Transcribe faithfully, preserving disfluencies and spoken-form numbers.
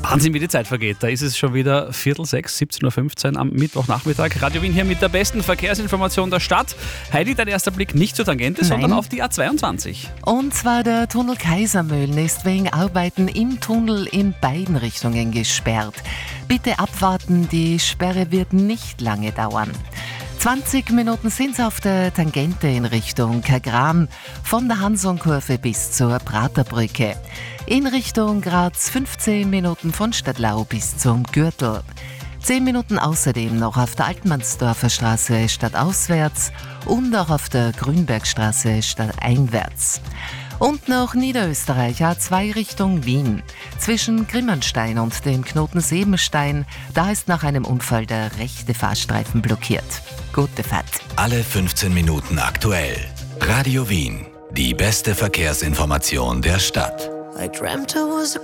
Wahnsinn, wie die Zeit vergeht. Da ist es schon wieder Viertel sechs, siebzehn Uhr fünfzehn am Mittwochnachmittag. Radio Wien hier mit der besten Verkehrsinformation der Stadt. Heidi, dein erster Blick nicht zur Tangente, Nein. sondern auf die A zweiundzwanzig. Und zwar der Tunnel Kaisermühlen ist wegen Arbeiten im Tunnel in beiden Richtungen gesperrt. Bitte abwarten, die Sperre wird nicht lange dauern. zwanzig Minuten sind es auf der Tangente in Richtung Kagran, von der Hansonkurve bis zur Praterbrücke. In Richtung Graz fünfzehn Minuten von Stadtlau bis zum Gürtel. zehn Minuten außerdem noch auf der Altmannsdorfer Straße stadtauswärts und auch auf der Grünbergstraße stadteinwärts. Und noch Niederösterreich A zwei Richtung Wien. Zwischen Grimmenstein und dem Knoten Sebenstein, da ist nach einem Unfall der rechte Fahrstreifen blockiert. Gute Fahrt. Alle fünfzehn Minuten aktuell. Radio Wien, die beste Verkehrsinformation der Stadt. I dreamt I was a